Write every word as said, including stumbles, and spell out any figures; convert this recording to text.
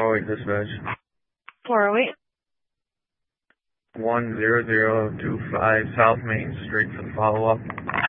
oh eight dispatch. four oh eight. one zero zero two five South Main Street for the follow-up.